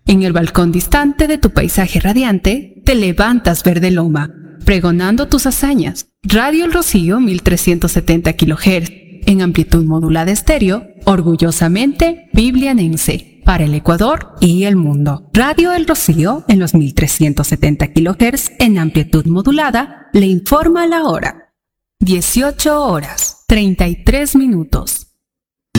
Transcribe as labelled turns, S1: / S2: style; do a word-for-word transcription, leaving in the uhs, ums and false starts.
S1: En el balcón distante de tu paisaje radiante, te levantas verde loma, pregonando tus hazañas. Radio El Rocío mil trescientos setenta kilohertz, en amplitud modulada estéreo, orgullosamente biblianense, para el Ecuador y el mundo. Radio El Rocío en los mil trescientos setenta kilohertz en amplitud modulada le informa la hora. dieciocho horas, treinta y tres minutos.